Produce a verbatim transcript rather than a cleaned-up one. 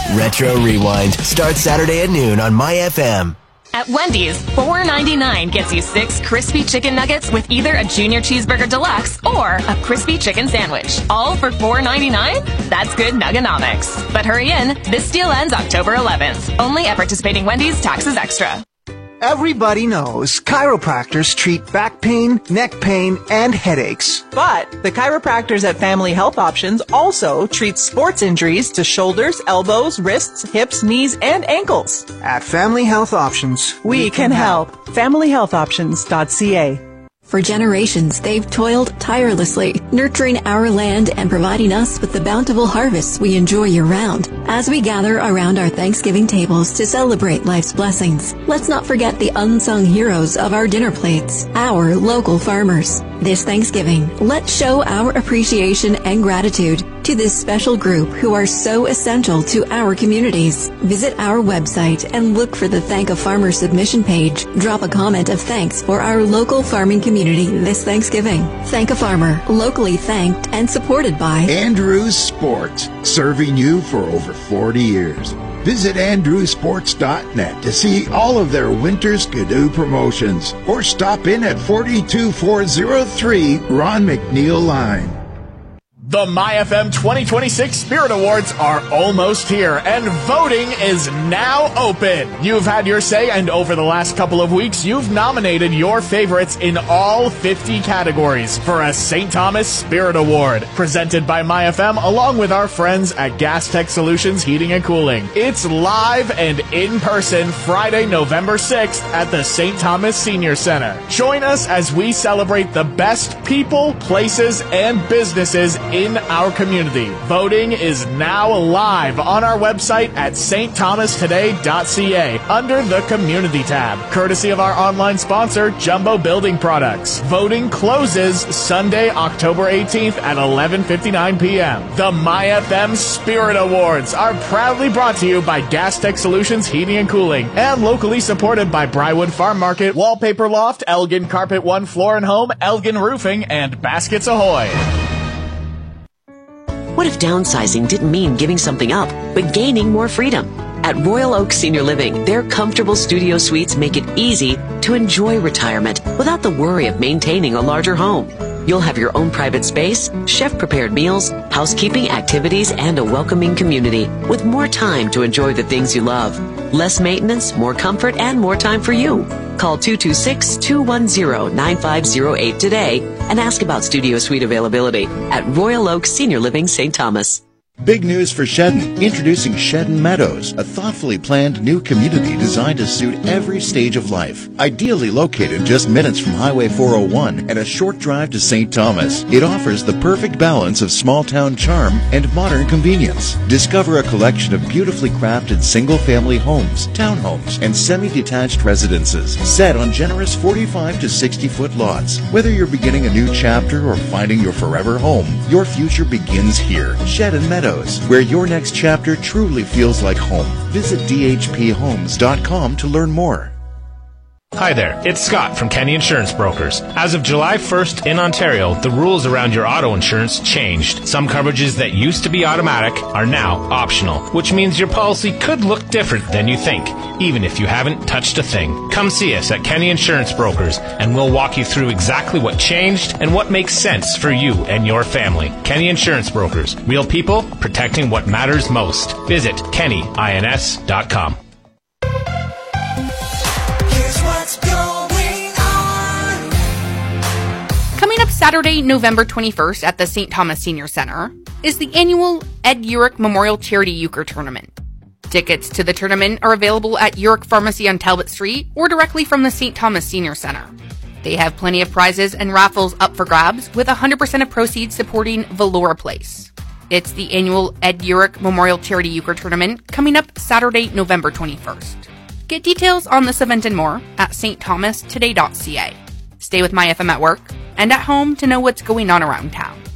Retro Rewind starts Saturday at noon on My F M. At Wendy's, four ninety-nine gets you six crispy chicken nuggets with either a Junior Cheeseburger Deluxe or a crispy chicken sandwich. All for four ninety-nine? That's good Nugganomics. But hurry in, this deal ends October eleventh. Only at participating Wendy's, taxes extra. Everybody knows chiropractors treat back pain, neck pain, and headaches. But the chiropractors at Family Health Options also treat sports injuries to shoulders, elbows, wrists, hips, knees, and ankles. At Family Health Options, we, we can, can help. help. family health options dot c a. For generations, they've toiled tirelessly, nurturing our land and providing us with the bountiful harvests we enjoy year-round. As we gather around our Thanksgiving tables to celebrate life's blessings, let's not forget the unsung heroes of our dinner plates, our local farmers. This Thanksgiving, let's show our appreciation and gratitude to this special group who are so essential to our communities. Visit our website and look for the Thank a Farmer submission page. Drop a comment of thanks for our local farming community this Thanksgiving. Thank a Farmer, locally thanked and supported by Andrews Sports, serving you for over forty years. Visit andrews sports dot net to see all of their winter skidoo promotions or stop in at forty-two four oh three Ron McNeil Line. The My F M twenty twenty-six Spirit Awards are almost here, and voting is now open. You've had your say, and over the last couple of weeks, you've nominated your favorites in all fifty categories for a Saint Thomas Spirit Award, presented by My F M along with our friends at Gas Tech Solutions Heating and Cooling. It's live and in person Friday, November sixth at the Saint Thomas Senior Center. Join us as we celebrate the best people, places, and businesses in our community. Voting is now live on our website at s t thomas today dot c a under the Community tab, courtesy of our online sponsor, Jumbo Building Products. Voting closes Sunday, October eighteenth at eleven fifty-nine p.m. The My F M Spirit Awards are proudly brought to you by Gas Tech Solutions Heating and Cooling and locally supported by Brywood Farm Market, Wallpaper Loft, Elgin Carpet One Floor and Home, Elgin Roofing, and Baskets Ahoy. What if downsizing didn't mean giving something up, but gaining more freedom? At Royal Oak Senior Living, their comfortable studio suites make it easy to enjoy retirement without the worry of maintaining a larger home. You'll have your own private space, chef-prepared meals, housekeeping activities, and a welcoming community with more time to enjoy the things you love. Less maintenance, more comfort, and more time for you. Call two two six, two one zero, nine five zero eight today and ask about studio suite availability at Royal Oak Senior Living, Saint Thomas. Big news for Shedden. Introducing Shedden Meadows, a thoughtfully planned new community designed to suit every stage of life. Ideally located just minutes from Highway four oh one and a short drive to Saint Thomas, it offers the perfect balance of small-town charm and modern convenience. Discover a collection of beautifully crafted single-family homes, townhomes, and semi-detached residences set on generous forty-five to sixty-foot lots. Whether you're beginning a new chapter or finding your forever home, your future begins here. Shedden Meadows, where your next chapter truly feels like home. Visit d h p homes dot com to learn more. Hi there, it's Scott from Kenny Insurance Brokers. As of July first in Ontario, the rules around your auto insurance changed. Some coverages that used to be automatic are now optional, which means your policy could look different than you think, even if you haven't touched a thing. Come see us at Kenny Insurance Brokers, and we'll walk you through exactly what changed and what makes sense for you and your family. Kenny Insurance Brokers, real people protecting what matters most. Visit kenny ins dot com. Coming up Saturday, November twenty-first at the Saint Thomas Senior Center is the annual Ed Urick Memorial Charity Euchre Tournament. Tickets to the tournament are available at Urick Pharmacy on Talbot Street or directly from the Saint Thomas Senior Center. They have plenty of prizes and raffles up for grabs, with one hundred percent of proceeds supporting Valora Place. It's the annual Ed Urick Memorial Charity Euchre Tournament coming up Saturday, November twenty-first. Get details on this event and more at s t thomas today dot c a. Stay with My F M at work and at home to know what's going on around town.